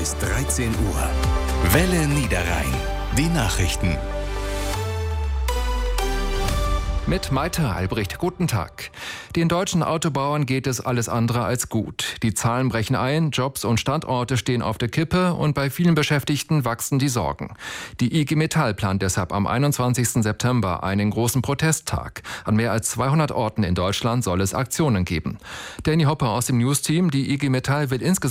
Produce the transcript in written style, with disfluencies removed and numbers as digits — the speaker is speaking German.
bis 13 Uhr. Welle Niederrhein. Die Nachrichten. Mit Maite Albrecht, guten Tag. Den deutschen Autobauern geht es alles andere als gut. Die Zahlen brechen ein, Jobs und Standorte stehen auf der Kippe und bei vielen Beschäftigten wachsen die Sorgen. Die IG Metall plant deshalb am 21. September einen großen Protesttag. An mehr als 200 Orten in Deutschland soll es Aktionen geben. Danny Hopper aus dem News-Team, die IG Metall will insgesamt